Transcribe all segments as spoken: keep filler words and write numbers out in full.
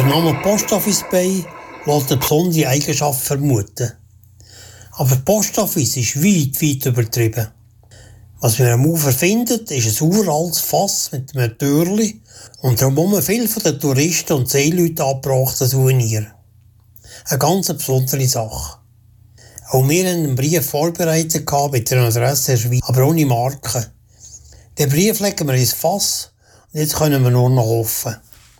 Name Post Office Bay lässt eine besondere Eigenschaft vermuten. Aber Post Office ist weit, weit übertrieben. Was wir am Ufer finden, ist ein uraltes Fass mit einem Türli und darum viele von den Touristen und Seeleuten angebrachten Souvenirs. Eine ganz besondere Sache. Auch wir hatten einen Brief vorbereitet mit einer Adresse in der Schweiz, aber ohne Marke. Den Brief legen wir ins Fass und jetzt können wir nur noch hoffen.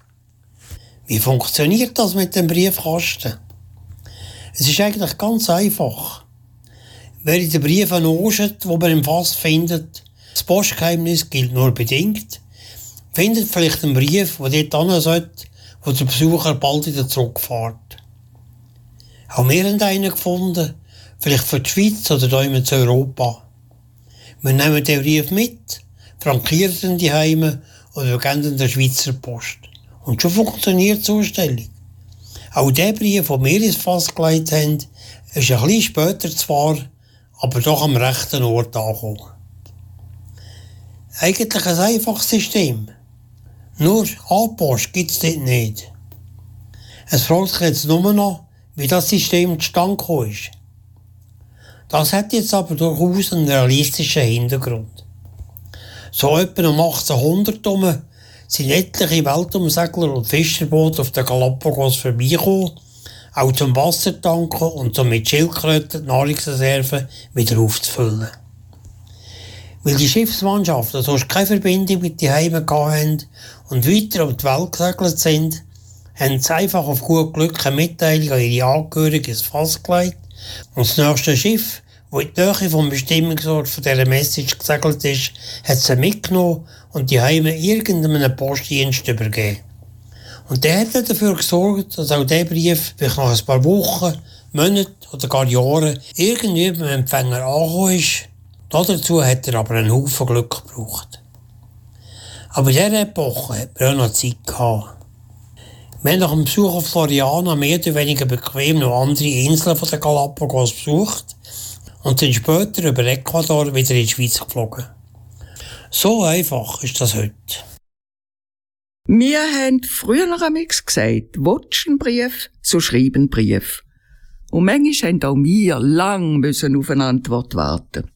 Wie funktioniert das mit dem Briefkasten? Es ist eigentlich ganz einfach. Wer in den Briefen anschreibt, die man im Fass findet, das Postgeheimnis gilt nur bedingt, findet vielleicht einen Brief, der dort hin sollte, wo der Besucher bald wieder zurückfährt. Auch wir haben einen gefunden, vielleicht für die Schweiz oder da in Europa. Wir nehmen den Brief mit, frankieren ihn die Heime oder geben ihn der Schweizer Post. Und schon funktioniert die Zustellung. Auch der Brief, den wir ins Fass gelegt haben, ist ein bisschen später zwar, aber doch am rechten Ort angekommen. Eigentlich ein einfaches System. Nur A-Post gibt es dort nicht. Es fragt sich jetzt nur noch, wie das System zustande gekommen ist. Das hat jetzt aber durchaus einen realistischen Hintergrund. So etwa um achtzehnhundert herum sind etliche Weltumsegler und Fischerboote auf den Galapagos vorbeigekommen, auch zum Wassertanken und um mit Schildkröten die Nahrungsreserven wieder aufzufüllen. Weil die Schiffsmannschaften sonst keine Verbindung mit den Heimen hatten und weiter um die Welt gesegelt sind, haben sie einfach auf gut Glück eine Mitteilung an ihre Angehörigen ins Fass gelegt und das nächste Schiff, das in die Nähe vom Bestimmungsort von dieser Message gesegelt ist, hat sie mitgenommen und die Heime irgendeinem Postdienst übergeben. Und der hat dann dafür gesorgt, dass auch dieser Brief vielleicht nach ein paar Wochen, Monaten oder gar Jahren irgendwie beim Empfänger angekommen ist. Dazu hat er aber einen Haufen Glück gebraucht. Aber in dieser Epoche hat man auch noch Zeit gehabt. Wir haben nach dem Besuch auf Floriana mehr oder weniger bequem noch andere Inseln von den Galapagos besucht und sind später über Ecuador wieder in die Schweiz geflogen. So einfach ist das heute. Wir haben früher einmal gesagt, willst du einen Brief, so schreib einen Brief. Und manchmal haben auch wir lang auf eine Antwort warten.